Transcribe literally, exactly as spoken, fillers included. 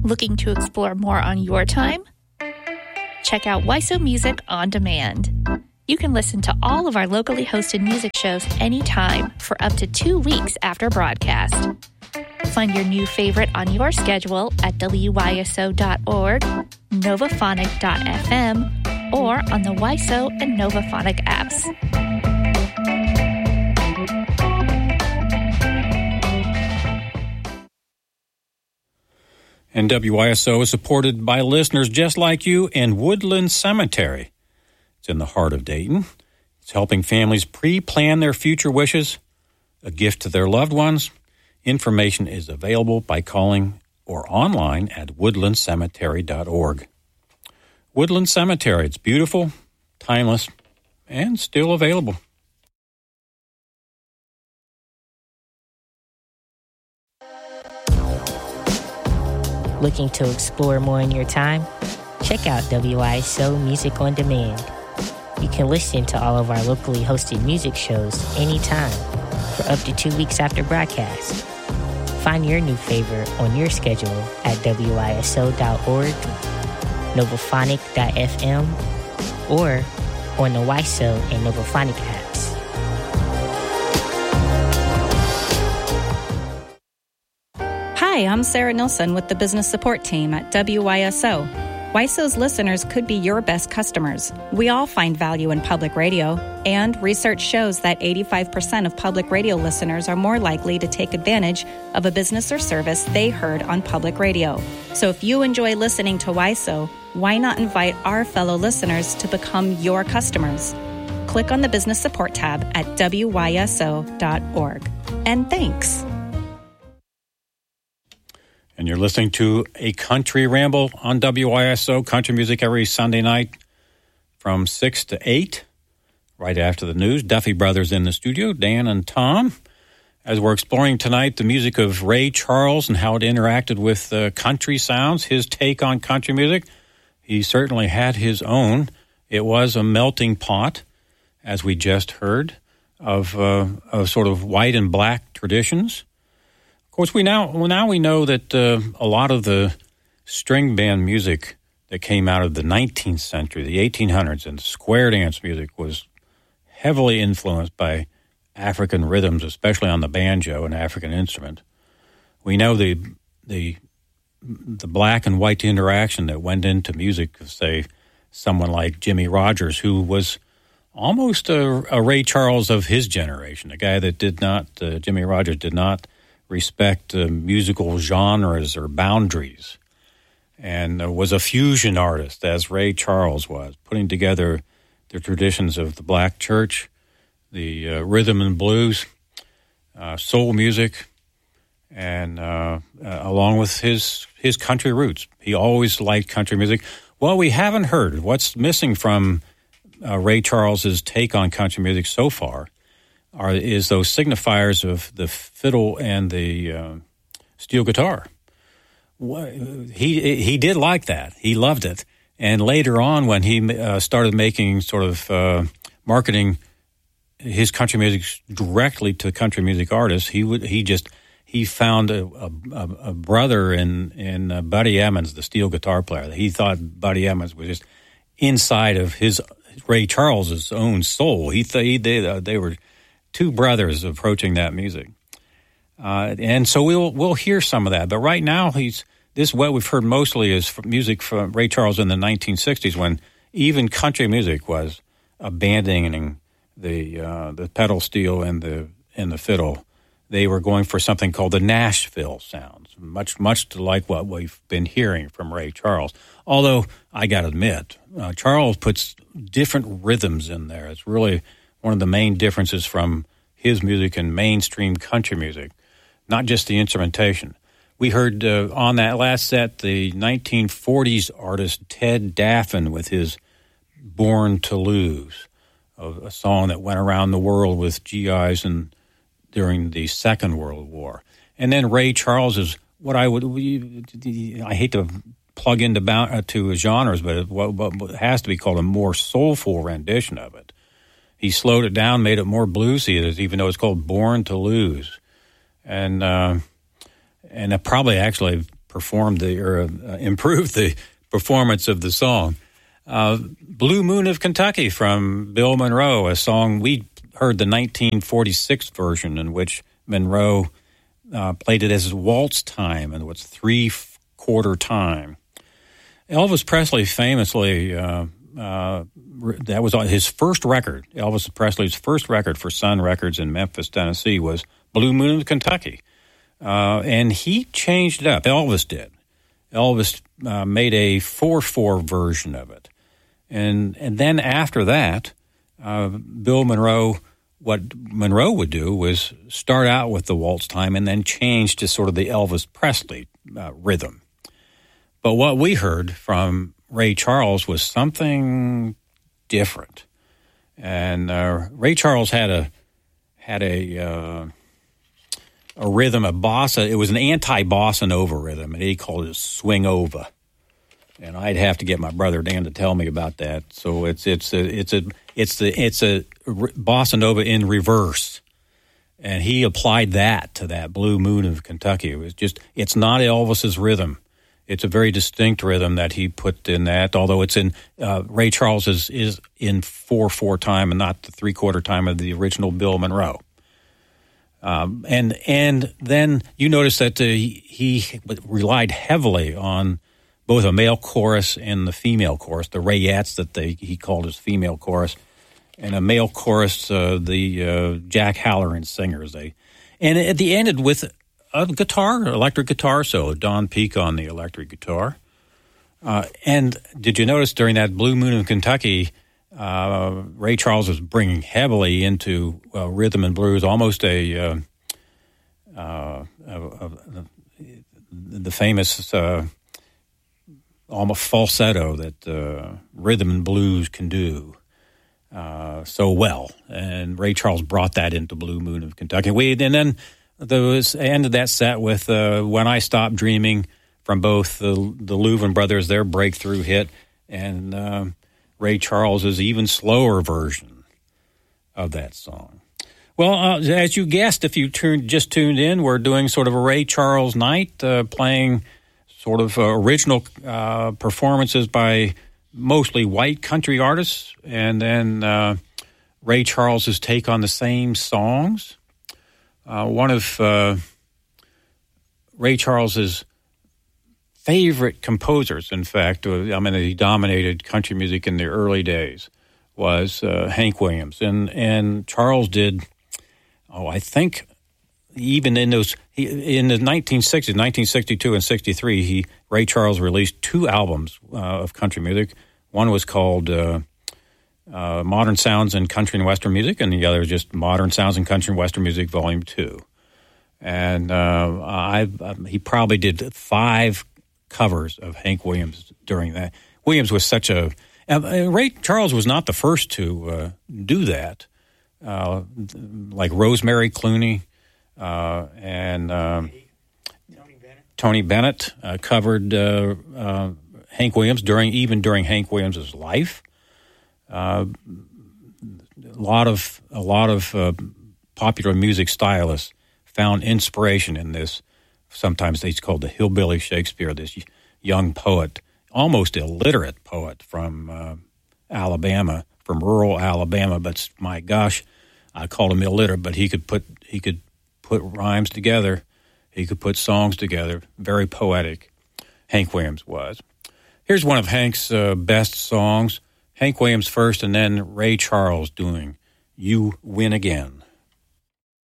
Looking to explore more on your time? Check out Y S O Music On Demand. You can listen to all of our locally hosted music shows anytime for up to two weeks after broadcast. Find your new favorite on your schedule at W Y S O dot org, Novaphonic dot F M, or on the Y S O and Novaphonic apps. And W Y S O is supported by listeners just like you and Woodland Cemetery. It's in the heart of Dayton. It's helping families pre-plan their future wishes, a gift to their loved ones. Information is available by calling or online at woodland cemetery dot org. Woodland Cemetery, it's beautiful, timeless, and still available. Looking to explore more in your time? Check out W Y S O Music On Demand. You can listen to all of our locally hosted music shows anytime for up to two weeks after broadcast. Find your new favorite on your schedule at W Y S O dot org, Novaphonic dot F M, or on the Y S O and Novaphonic apps. Hi, I'm Sarah Nilsson with the Business Support Team at W Y S O. Y S O's listeners could be your best customers. We all find value in public radio, and research shows that eighty-five percent of public radio listeners are more likely to take advantage of a business or service they heard on public radio. So if you enjoy listening to Y S O, why not invite our fellow listeners to become your customers? Click on the Business Support tab at W Y S O dot org. And thanks. And you're listening to A Country Ramble on W Y S O, country music every Sunday night from six to eight, right after the news. Duffy Brothers in the studio, Dan and Tom, as we're exploring tonight the music of Ray Charles and how it interacted with uh, country sounds, his take on country music. He certainly had his own. It was a melting pot, as we just heard, of, uh, of sort of white and black traditions. Of course, we now well, now we know that uh, a lot of the string band music that came out of the nineteenth century, the eighteen hundreds, and square dance music was heavily influenced by African rhythms, especially on the banjo, an African instrument. We know the the the black and white interaction that went into music of, say, someone like Jimmie Rodgers, who was almost a, a Ray Charles of his generation, a guy that did not, uh, Jimmie Rodgers did not respect uh, musical genres or boundaries, and uh, was a fusion artist, as Ray Charles was, putting together the traditions of the black church, the uh, rhythm and blues, uh, soul music, and uh, uh, along with his his country roots. He always liked country music. Well, we haven't heard what's missing from uh, Ray Charles's take on country music so far. Are, is those signifiers of the fiddle and the uh, steel guitar. He he did like that. He loved it. And later on, when he uh, started making sort of uh, marketing his country music directly to country music artists, he would he just he found a, a, a brother in in uh, Buddy Emmons, the steel guitar player. He thought Buddy Emmons was just inside of his Ray Charles's own soul. He th- he they uh, they were two brothers approaching that music, uh, and so we'll we'll hear some of that. But right now, he's this what we've heard mostly is from music from Ray Charles in the nineteen sixties, when even country music was abandoning the uh, the pedal steel and the and the fiddle. They were going for something called the Nashville sounds, much much to like what we've been hearing from Ray Charles. Although I got to admit, uh, Charles puts different rhythms in there. It's really one of the main differences from his music and mainstream country music, not just the instrumentation. We heard uh, on that last set the nineteen forties artist Ted Daffin with his Born to Lose, a, a song that went around the world with G Is and during the Second World War. And then Ray Charles is what I would, I hate to plug into to genres, but it, what, what has to be called a more soulful rendition of it. He slowed it down, made it more bluesy, even though it's called Born to Lose. And uh, and it probably actually performed the or uh, improved the performance of the song. Uh, Blue Moon of Kentucky from Bill Monroe, a song we heard the nineteen forty-six version in which Monroe uh, played it as waltz time and what's three-quarter time. Elvis Presley famously, uh, uh, that was on his first record. Elvis Presley's first record for Sun Records in Memphis, Tennessee was Blue Moon of Kentucky. Uh, and he changed it up. Elvis did. Elvis uh, made a four four version of it. And and then after that, uh, Bill Monroe, what Monroe would do was start out with the waltz time and then change to sort of the Elvis Presley uh, rhythm. But what we heard from Ray Charles was something different. And uh, Ray Charles had a had a uh, a rhythm, a bossa. It was an anti-bossa nova rhythm, and he called it swing over. And I'd have to get my brother Dan to tell me about that. So it's it's a it's a it's the it's a bossa nova in reverse, and he applied that to that Blue Moon of Kentucky. It was just it's not Elvis's rhythm. It's a very distinct rhythm that he put in that. Although it's in uh, Ray Charles is is in four four time and not the three quarter time of the original Bill Monroe. Um, and and then you notice that uh, he, he relied heavily on both a male chorus and the female chorus, the Rayettes that they he called his female chorus, and a male chorus, uh, the uh, Jack Halloran singers. They and at the ended with a guitar, electric guitar solo, Don Peake on the electric guitar. Uh, and did you notice during that Blue Moon of Kentucky, uh, Ray Charles was bringing heavily into uh, rhythm and blues, almost a, uh, uh, a, a, a the famous. Uh, almost falsetto that uh, rhythm and blues can do uh, so well. And Ray Charles brought that into Blue Moon of Kentucky. We, and then there was ended that set with uh, When I Stop Dreaming from both the, the Louvin brothers, their breakthrough hit, and uh, Ray Charles's even slower version of that song. Well, uh, as you guessed, if you tuned, just tuned in, we're doing sort of a Ray Charles night, uh, playing sort of uh, original uh, performances by mostly white country artists, and then uh, Ray Charles's take on the same songs. Uh, one of uh, Ray Charles's favorite composers, in fact, uh, I mean, he dominated country music in the early days, was uh, Hank Williams. And, and Charles did, oh, I think... Even in those, he, in the nineteen sixties, nineteen sixty-two and sixty-three, he Ray Charles released two albums uh, of country music. One was called uh, uh, Modern Sounds in Country and Western Music, and the other was just Modern Sounds in Country and Western Music, Volume Two. And uh, I, I, he probably did five covers of Hank Williams during that. Williams was such a uh, Ray Charles was not the first to uh, do that, uh, like Rosemary Clooney. Uh, and um, Tony Bennett, Tony Bennett uh, covered uh, uh, Hank Williams during even during Hank Williams's life. Uh, a lot of a lot of uh, popular music stylists found inspiration in this. Sometimes they called the hillbilly Shakespeare, this young poet, almost illiterate poet from uh, Alabama, from rural Alabama. But my gosh, I called him illiterate, but he could put he could. put rhymes together. He could put songs together. Very poetic, Hank Williams was. Here's one of Hank's uh, best songs. Hank Williams first, and then Ray Charles doing You Win Again.